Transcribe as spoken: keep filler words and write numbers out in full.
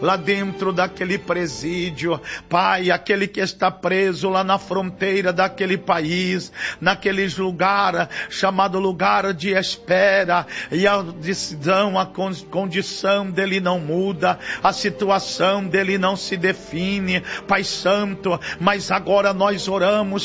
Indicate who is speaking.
Speaker 1: lá dentro daquele presídio, Pai, aquele que está preso lá na fronteira daquele país, naquele lugar chamado lugar de espera, e a decisão, a condição dele não muda, a situação dele não se define, Pai Santo, mas agora nós oramos